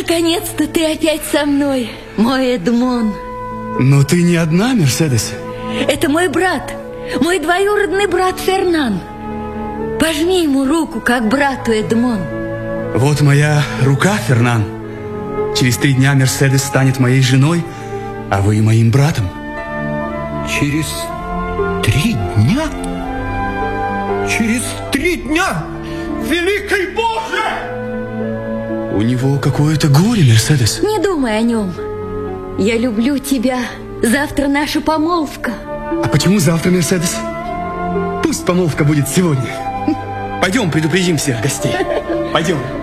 Наконец-то ты опять со мной, мой Эдмон. Но ты не одна, Мерседес. Это мой брат, мой двоюродный брат Фернан. Пожми ему руку, как брату, Эдмон. Вот моя рука, Фернан. Через 3 дня Мерседес станет моей женой, а вы моим братом. Через 3 дня? Через 3 дня? Великий Боже! У него какое-то горе, Мерседес. Не думай о нем. Я люблю тебя. Завтра наша помолвка. А почему завтра, Мерседес? Пусть помолвка будет сегодня. Пойдем, предупредим всех гостей. Пойдем.